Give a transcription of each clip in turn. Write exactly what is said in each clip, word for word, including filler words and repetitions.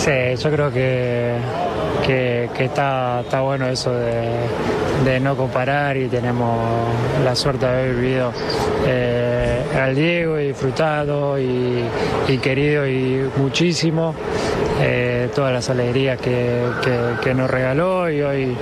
Sí, yo creo que, que, que está, está bueno eso de, de no comparar, y tenemos la suerte de haber vivido eh, al Diego y disfrutado y, y querido y muchísimo eh, todas las alegrías que, que, que nos regaló, y hoy,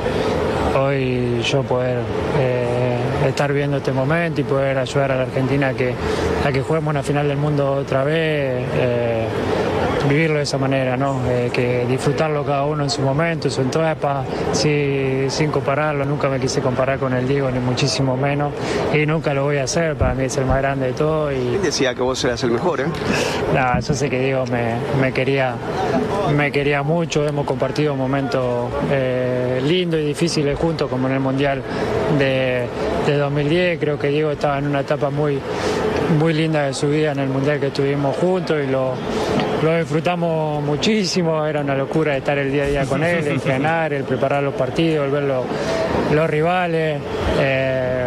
hoy yo poder eh, estar viendo este momento y poder ayudar a la Argentina a que, a que juguemos una final del mundo otra vez. Eh, vivirlo de esa manera, ¿no? Eh, que disfrutarlo cada uno en su momento, en su etapa, sí, sin compararlo. Nunca me quise comparar con el Diego, ni muchísimo menos, y nunca lo voy a hacer. Para mí es el más grande de todo. Y... ¿Quién decía que vos eras el mejor, eh? Nah, yo sé que Diego me, me quería me quería mucho. Hemos compartido momentos eh, lindos y difíciles juntos, como en el Mundial de, de dos mil diez. Creo que Diego estaba en una etapa muy, muy linda de su vida en el Mundial que estuvimos juntos, y lo Lo disfrutamos muchísimo. Era una locura estar el día a día con él, entrenar, el preparar los partidos, el ver los, los rivales. Eh,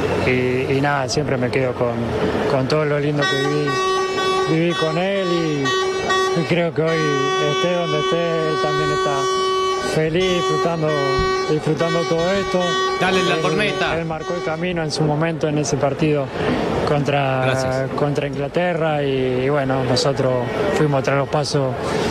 y, y nada, siempre me quedo con, con todo lo lindo que viví, viví con él, y, y creo que hoy esté donde esté, él también está feliz, disfrutando, disfrutando todo esto. Dale la él, corneta. Él marcó el camino en su momento en ese partido contra, contra Inglaterra, y, y bueno, nosotros fuimos tras los pasos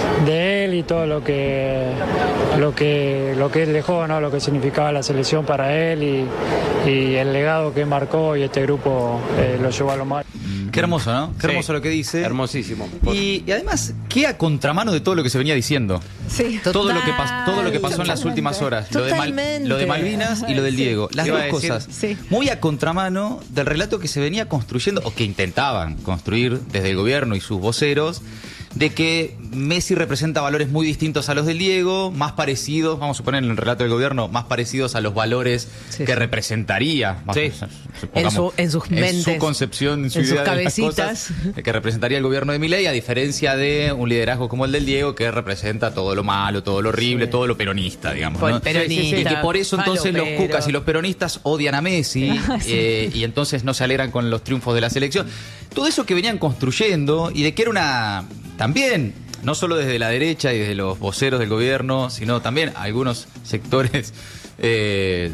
de él y todo lo que lo que lo que él dejó, ¿no? Lo que significaba la selección para él, y, y el legado que marcó, y este grupo eh, lo llevó a lo más. Qué hermoso, ¿no? Qué Sí, hermoso lo que dice. Hermosísimo. Y, y además, qué a contramano de todo lo que se venía diciendo. Sí. Todo lo que, pas, todo lo que pasó en las últimas horas. Lo de, Mal, lo de Malvinas y lo del Diego. Las Iba dos a decir, cosas. sí. Muy a contramano del relato que se venía construyendo, o que intentaban construir desde el gobierno y sus voceros, de que Messi representa valores muy distintos a los del Diego, más parecidos, vamos a suponer en el relato del gobierno, más parecidos a los valores sí, que sí. representaría, Sí. En, su, en sus mentes, en su concepción, en su en idea sus de las cabecitas, cosas, que representaría el gobierno de Milei, a diferencia de un liderazgo como el del Diego, que representa todo lo malo, todo lo horrible, sí, todo lo peronista, digamos, ¿no? Peronista, y que por eso entonces falopero. los cucas y los peronistas odian a Messi, sí, eh, y entonces no se alegran con los triunfos de la selección. Todo eso que venían construyendo, y de que era una... también... no solo desde la derecha y desde los voceros del gobierno, sino también algunos sectores, eh,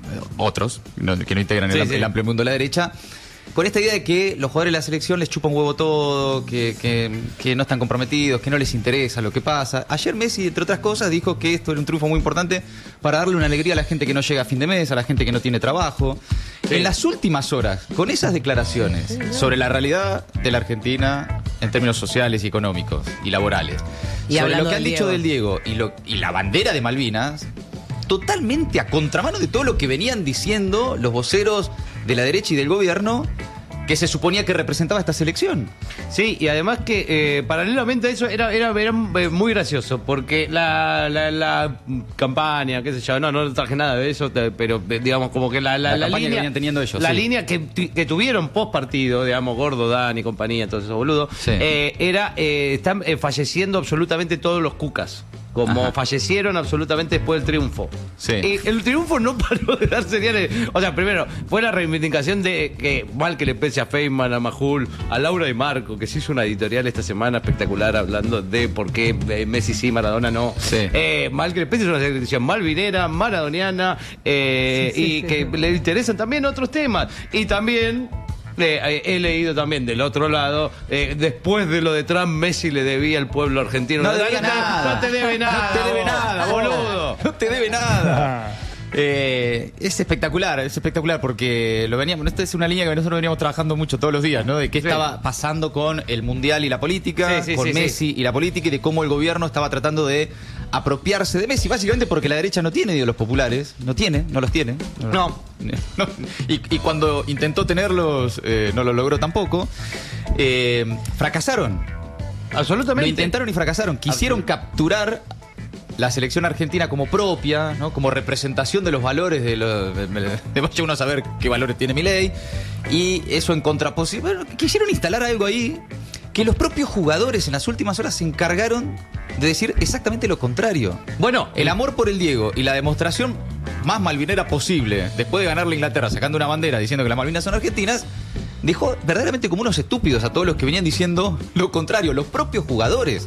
otros, no, que no integran sí, el, sí. el amplio mundo de la derecha, con esta idea de que los jugadores de la selección les chupan huevo todo, que, que, que no están comprometidos, que no les interesa lo que pasa. Ayer Messi, entre otras cosas, dijo que esto era un triunfo muy importante para darle una alegría a la gente que no llega a fin de mes, a la gente que no tiene trabajo. Sí. En las últimas horas, con esas declaraciones sobre la realidad de la Argentina en términos sociales y económicos y laborales, y sobre lo que han dicho del Diego y, lo, y la bandera de Malvinas, totalmente a contramano de todo lo que venían diciendo los voceros de la derecha y del gobierno, que se suponía que representaba esta selección. Sí, y además que eh, paralelamente a eso era, era, era muy gracioso, porque la, la, la campaña, qué sé yo, no, no traje nada de eso, pero digamos como que la, la, la, la campaña línea que venían teniendo ellos, la sí. línea que, que tuvieron post partido, digamos, Gordo, Dan y compañía, todos esos boludos, sí. eh, era, eh, están eh, falleciendo absolutamente todos los cucas. Como Ajá. fallecieron absolutamente después del triunfo. Sí. Y el triunfo no paró de dar señales. O sea, primero, fue la reivindicación de que mal que le pese a Feynman, a Majul, a Laura y Marco, que se hizo una editorial esta semana espectacular hablando de por qué Messi sí, Maradona no. Sí. Eh, mal que le pese es una edición malvinera, maradoniana, eh, sí, sí, y sí. que le interesan también otros temas. Y también... Eh, he leído también del otro lado, eh, después de lo de Trump, Messi le debía al pueblo argentino. No, debía nada. No te debe nada. No te debe nada, boludo. No te debe nada. Eh, es espectacular, es espectacular porque lo veníamos, esta es una línea que nosotros veníamos trabajando mucho todos los días, ¿no? De qué sí. estaba pasando con el Mundial y la política, sí, sí, con sí, Messi sí. y la política, y de cómo el gobierno estaba tratando de apropiarse de Messi, básicamente porque la derecha no tiene ídolos populares, no tiene, no los tiene. No. no. Y, y cuando intentó tenerlos, eh, no lo logró tampoco. Eh, fracasaron. Absolutamente. Lo intentaron y fracasaron. Quisieron capturar la selección argentina como propia, ¿no? Como representación de los valores de los... De, de, de vaya uno a saber qué valores tiene Milei, y eso en contraposición. Bueno, quisieron instalar algo ahí que los propios jugadores en las últimas horas se encargaron de decir exactamente lo contrario. Bueno, el amor por el Diego y la demostración más malvinera posible, después de ganarle a Inglaterra sacando una bandera diciendo que las Malvinas son argentinas, dejó verdaderamente como unos estúpidos a todos los que venían diciendo lo contrario, los propios jugadores.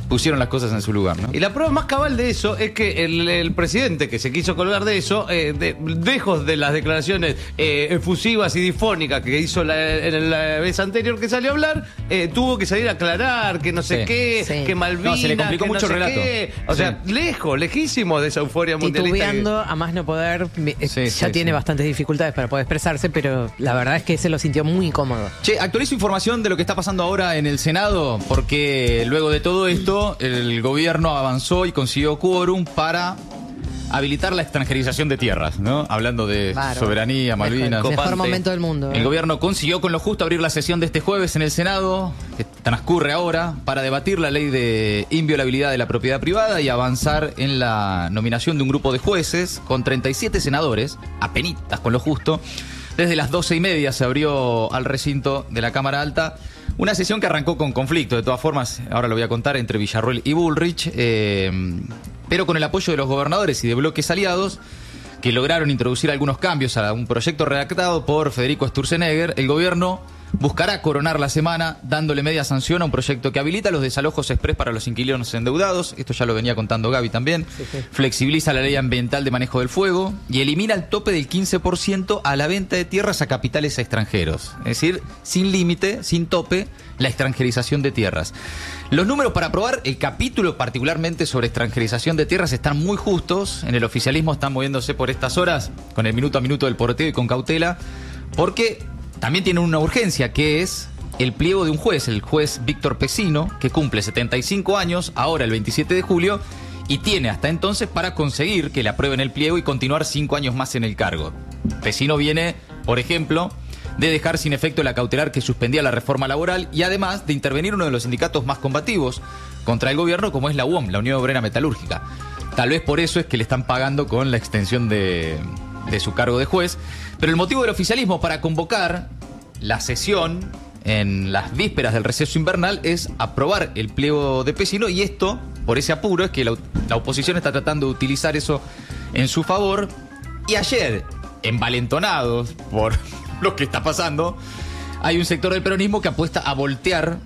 pusieron las cosas en su lugar, ¿no? Y la prueba más cabal de eso es que el, el presidente que se quiso colgar de eso, eh, de, lejos de las declaraciones eh, efusivas y difónicas que hizo la, en la vez anterior que salió a hablar, eh, tuvo que salir a aclarar que no sé Sí. qué, Sí. que Malvinas, No, se le complicó que mucho no el sé relato. qué. O Sí. sea, lejos, lejísimos de esa euforia mundialista. que- Titubeando a más no poder, mi- eh, Sí, ya sí, tiene sí. bastantes dificultades para poder expresarse, pero la verdad es que se lo sintió muy incómodo. Che, actualizo información de lo que está pasando ahora en el Senado, porque luego de todo esto, el gobierno avanzó y consiguió quórum para habilitar la extranjerización de tierras, ¿no? Hablando de Bárbaro. soberanía, Malvinas. Mejor Copante. momento del mundo. ¿eh? El gobierno consiguió con lo justo abrir la sesión de este jueves en el Senado, que transcurre ahora, para debatir la ley de inviolabilidad de la propiedad privada y avanzar en la nominación de un grupo de jueces con treinta y siete senadores, apenitas con lo justo. Desde las doce y media se abrió al recinto de la Cámara Alta una sesión que arrancó con conflicto, de todas formas, ahora lo voy a contar, entre Villarroel y Bullrich, eh, pero con el apoyo de los gobernadores y de bloques aliados, que lograron introducir algunos cambios a un proyecto redactado por Federico Sturzenegger. El gobierno buscará coronar la semana dándole media sanción a un proyecto que habilita los desalojos express para los inquilinos endeudados. Esto ya lo venía contando Gaby también. Sí, sí. Flexibiliza la ley ambiental de manejo del fuego y elimina el tope del quince por ciento a la venta de tierras a capitales extranjeros. Es decir, sin límite, sin tope, la extranjerización de tierras. Los números para aprobar el capítulo particularmente sobre extranjerización de tierras están muy justos. En el oficialismo están moviéndose por estas horas con el minuto a minuto del porteo y con cautela, porque también tienen una urgencia, que es el pliego de un juez, el juez Víctor Pesino, que cumple setenta y cinco años, ahora el veintisiete de julio, y tiene hasta entonces para conseguir que le aprueben el pliego y continuar cinco años más en el cargo. Pesino viene, por ejemplo, de dejar sin efecto la cautelar que suspendía la reforma laboral y además de intervenir uno de los sindicatos más combativos contra el gobierno, como es la U O M, la Unión Obrera Metalúrgica. Tal vez por eso es que le están pagando con la extensión de, de su cargo de juez. Pero el motivo del oficialismo para convocar la sesión en las vísperas del receso invernal es aprobar el pliego de Pesino, y esto, por ese apuro, es que la, la oposición está tratando de utilizar eso en su favor. Y ayer, envalentonados por lo que está pasando, hay un sector del peronismo que apuesta a voltear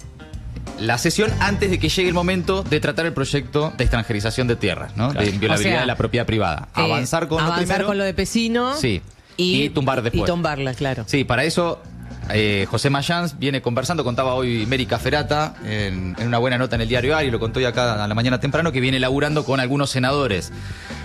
la sesión antes de que llegue el momento de tratar el proyecto de extranjerización de tierras, ¿no? De inviolabilidad O sea, de la propiedad privada. Eh, Avanzar con lo avanzar primero. con lo de Pesino. Sí. Y, tumbar después. Y tumbarla, claro. Sí, para eso eh, José Mayans viene conversando, contaba hoy Mérica Ferata en, en una buena nota en el diario Ari, lo contó hoy acá a la mañana temprano, que viene laburando con algunos senadores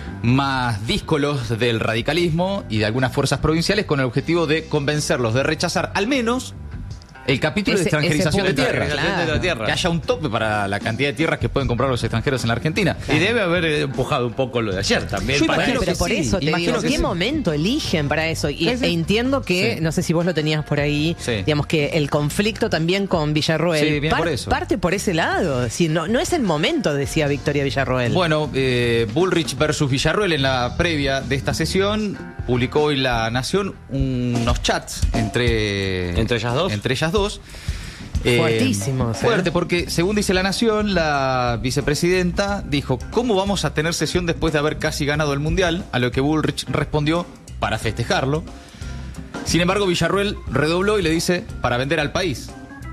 más díscolos del radicalismo y de algunas fuerzas provinciales con el objetivo de convencerlos de rechazar al menos el capítulo Ese- de extranjerización ese de punto, tierras. claro. de la tierra. Que haya un tope para la cantidad de tierras que pueden comprar los extranjeros en la Argentina. Y debe haber empujado un poco lo de ayer también. Yo para imagino Bueno, eso. pero que por sí, eso te imagino digo, que ¿qué sí. momento eligen para eso? Y Sí, sí. e entiendo que, Sí. no sé si vos lo tenías por ahí, Sí. digamos que el conflicto también con Villarroel Sí, viene por eso. parte por ese lado. Si no, no es el momento, decía Victoria Villarroel. Bueno, eh, Bullrich versus Villarroel en la previa de esta sesión publicó hoy La Nación unos chats entre, ¿Entre ellas dos? Entre ellas dos. Eh, Fuertísimos, ¿eh? Fuerte, porque según dice La Nación, la vicepresidenta dijo: ¿cómo vamos a tener sesión después de haber casi ganado el Mundial? A lo que Bullrich respondió: para festejarlo. Sin embargo, Villarroel redobló y le dice: para vender al país.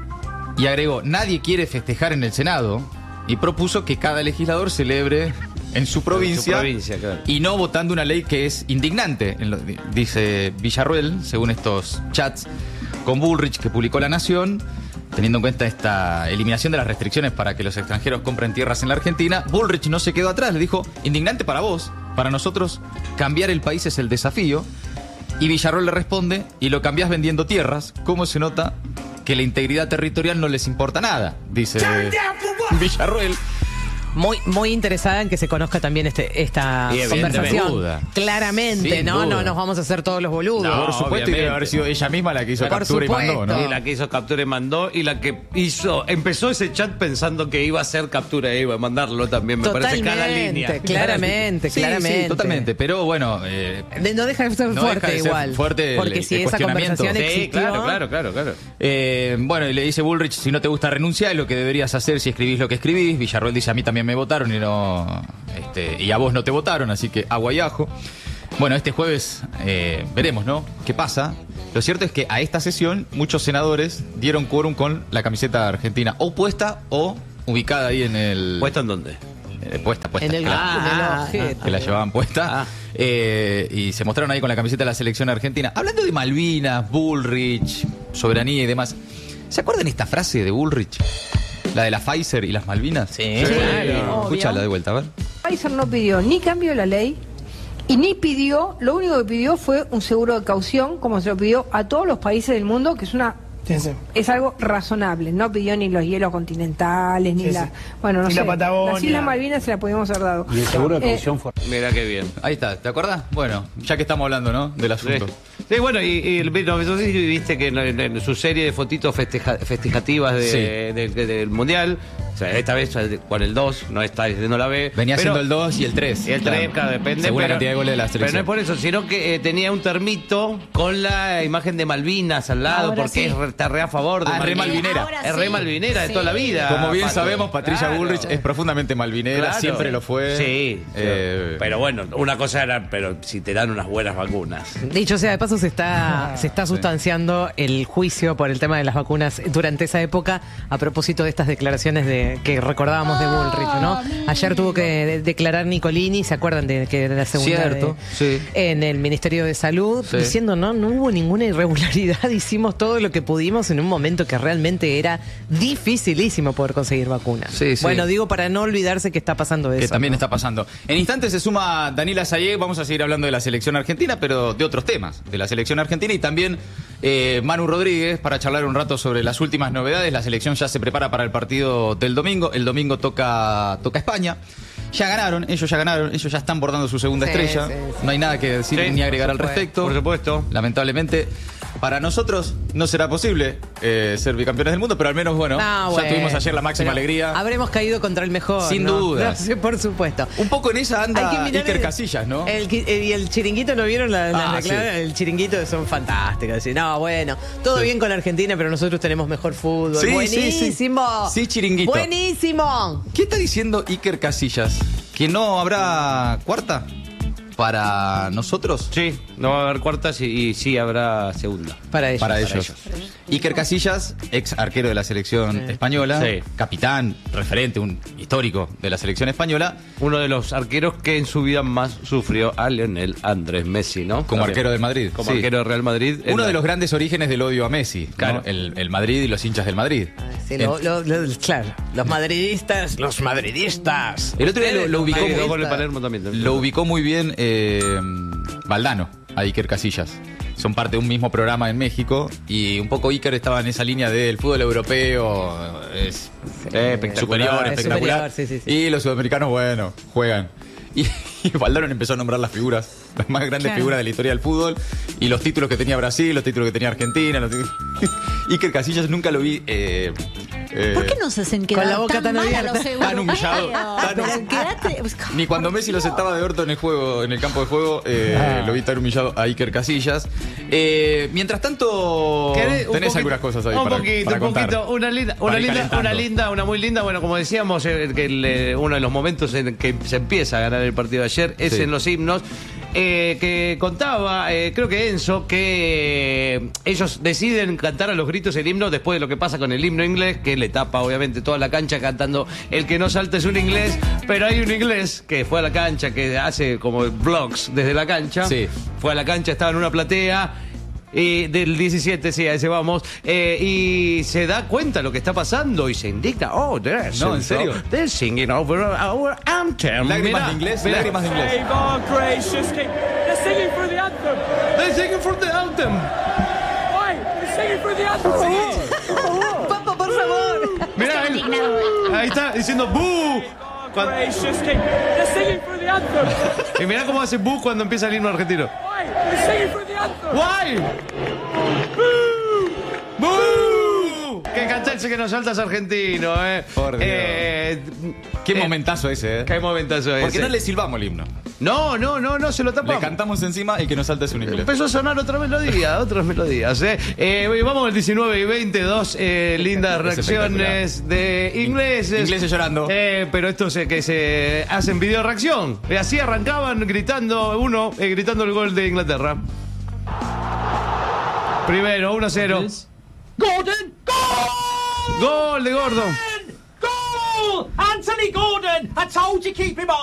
Y agregó: nadie quiere festejar en el Senado. Y propuso que cada legislador celebre en su provincia, provincia, claro. y no votando una ley que es indignante, en lo- dice Villarroel, según estos chats con Bullrich que publicó La Nación. Teniendo en cuenta esta eliminación de las restricciones para que los extranjeros compren tierras en la Argentina, Bullrich no se quedó atrás, le dijo: indignante para vos, para nosotros cambiar el país es el desafío. Y Villarroel le responde: y lo cambiás vendiendo tierras. ¿Cómo se nota que la integridad territorial no les importa nada? Dice Villarroel. Muy, muy interesada en que se conozca también este, esta Y evidentemente. conversación. Sin duda. Claramente, Sin ¿no? duda. No nos vamos a hacer todos los boludos. No, Por supuesto, y obviamente. debe haber sido ella misma la que hizo Por captura y mandó, supuesto. ¿no? Y la que hizo captura y mandó, y la que hizo, empezó ese chat pensando que iba a ser captura y iba a mandarlo también, me parece, cada línea. Totalmente, claramente, Sí, claramente. sí, totalmente. Pero bueno, eh, De- No deja de ser No fuerte deja de ser igual. fuerte el- porque el si esa cuestionamiento. conversación Sí, existió. claro, claro, claro, claro. Eh, bueno, y le dice Bullrich: si no te gusta renunciar, es lo que deberías hacer si escribís lo que escribís. Villarroel dice: a mí también me votaron y no este, y a vos no te votaron, así que agua y ajo. Bueno, este jueves eh, veremos, ¿no? ¿Qué pasa? Lo cierto es que a esta sesión muchos senadores dieron quórum con la camiseta argentina o puesta o ubicada ahí en el... ¿Puesto en dónde? Eh, puesta, puesta. En el, Ah, en el ojete. que la llevaban puesta. Ah. Eh, y se mostraron ahí con la camiseta de la selección argentina. Hablando de Malvinas, Bullrich, soberanía y demás. ¿Se acuerdan esta frase de Bullrich? La de la Pfizer y las Malvinas. Sí, claro. Escúchala de vuelta, a ver. Pfizer no pidió ni cambio de la ley y ni pidió, lo único que pidió fue un seguro de caución, como se lo pidió a todos los países del mundo, que es una Sí, sí. es algo razonable. No pidió ni los hielos continentales, ni Sí, la sí. bueno, no Ni sé, la Patagonia. las Islas Malvinas se la podíamos haber dado. Y el seguro de Eh, caución fue... Mira qué bien. Ahí está, ¿te acuerdas? Bueno, ya que estamos hablando, ¿no? Del asunto. Sí. Sí, bueno, y, y no, no sé si viste que en, en- en su serie de fotitos festeja- festejativas de- Sí. de- de- del Mundial, o sea, esta vez con el dos, no está diciendo la B. Venía pero- siendo el dos y el tres. Y el tres, claro, depende. Según la pero- cantidad de goles de la Pero no selección. es por eso, sino que eh, tenía un termito con la imagen de Malvinas al lado, Ahora porque sí. es re- está re a favor de Ah, re malvinera. Ahora Es re sí. malvinera de Sí. toda la vida. Como bien Pato. sabemos, Patricia Claro. Bullrich es profundamente malvinera, Claro. siempre lo fue. Sí, Eh, pero bueno, una cosa era, pero si te dan unas buenas vacunas. Dicho sea de paso, se está, se está sustanciando el juicio por el tema de las vacunas durante esa época, a propósito de estas declaraciones de que recordábamos de Bullrich, ¿no? Ayer tuvo que de- declarar Nicolini, ¿se acuerdan de que era la segunda Cierto, de- sí. en el Ministerio de Salud, Sí. diciendo, no, no hubo ninguna irregularidad, hicimos todo lo que pudimos en un momento que realmente era dificilísimo poder conseguir vacunas. Sí, sí. Bueno, digo para no olvidarse que está pasando eso. que también ¿no? está pasando. En instantes se suma Daniela Sayé, vamos a seguir hablando de la selección argentina, pero de otros temas, de la selección argentina y también eh, Manu Rodríguez para charlar un rato sobre las últimas novedades. La selección ya se prepara para el partido del domingo, el domingo toca, toca España. Ya ganaron, ellos ya ganaron, ellos ya están bordando su segunda Sí, estrella. sí, sí. No hay nada que decir Sí, ni agregar por al supuesto. respecto. Por supuesto. Lamentablemente, para nosotros no será posible eh, ser bicampeones del mundo, pero al menos, bueno, Ah, ya bueno, tuvimos ayer la máxima pero alegría. Habremos caído contra el mejor. Sin ¿no? dudas. Sí, por supuesto. Un poco en esa anda Hay que mirar Iker el- Casillas, ¿no? El, qui- el- y el chiringuito, ¿lo vieron? La- las Ah, declaraciones? sí. El chiringuito son fantásticos. Decir, no, bueno, todo bien con la Argentina, pero nosotros tenemos mejor fútbol. Sí, sí, Buenísimo. sí. Sí, chiringuito. Buenísimo. ¿Qué está diciendo Iker Casillas? ¿Que no habrá cuarta para nosotros? Sí, no va a haber cuartas y, y sí habrá segunda. Para ellos. Para ellos. Iker Casillas, ex arquero de la selección Sí. española, Sí. capitán, referente, un histórico de la selección española, Uno de los arqueros que en su vida más sufrió a Lionel Andrés Messi, ¿no? como También. arquero del Madrid. Como Sí. arquero de Real Madrid. en Uno la- de los grandes orígenes del odio a Messi, ¿no? Claro. el, el Madrid y los hinchas del Madrid. Ah, sí, lo- lo- lo- claro, los madridistas, los madridistas. El otro día lo, lo ubicó, Sí, muy- con el Palermo también. lo ubicó muy bien eh, Valdano, a Iker Casillas. Son parte de un mismo programa en México y un poco Iker estaba en esa línea del fútbol europeo, es Eh, espectacular. superior, es espectacular. superior, sí, sí, sí. Y los sudamericanos, bueno, juegan. Y, y Valdano empezó a nombrar las figuras, las más grandes Claro. figuras de la historia del fútbol y los títulos que tenía Brasil, los títulos que tenía Argentina. Los títulos- Iker Casillas nunca lo vi. eh, eh, ¿Por qué nos hacen Con quedar la boca tan mal a abierta, los tan europeos? humillado, tan- Pero quédate- Ni cuando Messi lo sentaba de orto en el juego, en el campo de juego, eh, Ah. lo vi tan humillado a Iker Casillas. Eh, mientras tanto, ¿Querés un tenés poquito- algunas cosas ahí un para, poquito, para un contar. poquito, una linda, Para una ir linda, calentando. una linda, una muy linda. Bueno, como decíamos, eh, que el, eh, uno de los momentos en que se empieza a ganar el partido de ayer es Sí. en los himnos. eh, que contaba, eh, creo que Enzo, que eh, ellos deciden cantar a los gritos el himno después de lo que pasa con el himno inglés, que le tapa obviamente toda la cancha cantando el que no salta es un inglés, pero hay un inglés que fue a la cancha, que hace como vlogs desde la cancha, Sí. fue a la cancha, estaba en una platea. Y del diecisiete, sí, a ese vamos. eh, y se da cuenta lo que está pasando y se indigna. Oh, they're No, ¿en serio? They're singing over our anthem. Lágrimas Mirá, de inglés, mirá. lágrimas de inglés. Save our gracious king. They're singing for the anthem. They're singing for the anthem. Why? They're singing for the anthem. Papa, por favor. Mirá, él- ahí está diciendo boo. Cuando- Gracious king. They're singing for the anthem. y mirá cómo hace boo cuando empieza el himno argentino. Why? They're singing for the anthem. Why? Boo. Boo. Que cantarse que no saltas argentino, eh. Por Dios. Eh, Qué eh, momentazo ese, ¿eh? Qué momentazo ese. Porque no le silbamos el himno. No, no, no, no, se lo Le tapamos. cantamos encima y que nos salta es un inglés. Empezó a sonar otra melodía, otras melodías. ¿eh? Eh, oye, vamos al diecinueve y veinte, dos eh, lindas Es reacciones de ingleses. Ingleses llorando. Eh, pero estos eh, que se hacen video reacción. Eh, así arrancaban gritando, uno eh, gritando el gol de Inglaterra. Primero, uno a cero. Gordon. Gol de Gordon. goal! Anthony Gordon! I told you keep him on!